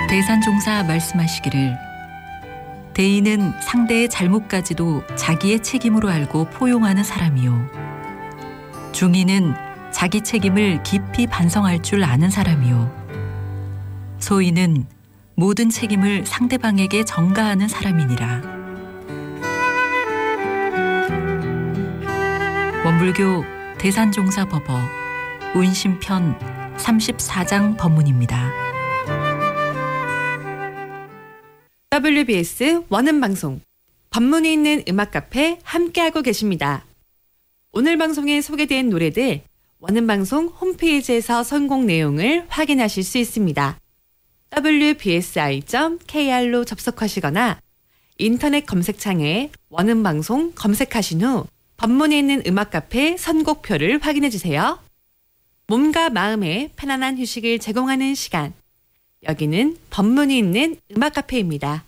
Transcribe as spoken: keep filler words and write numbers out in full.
대산종사 말씀하시기를 대인은 상대의 잘못까지도 자기의 책임으로 알고 포용하는 사람이요. 중인은 자기 책임을 깊이 반성할 줄 아는 사람이요. 소인은 모든 책임을 상대방에게 전가하는 사람이니라. 원불교 대산종사법어 운심편 삼십사 장 법문입니다. 더블유비에스 원음방송 법문이 있는 음악카페 함께하고 계십니다. 오늘 방송에 소개된 노래들 원음방송 홈페이지에서 선곡 내용을 확인하실 수 있습니다. 더블유비에스아이 점 케이알로 접속하시거나 인터넷 검색창에 원음방송 검색하신 후 법문이 있는 음악카페 선곡표를 확인해주세요. 몸과 마음에 편안한 휴식을 제공하는 시간. 여기는 법문이 있는 음악카페입니다.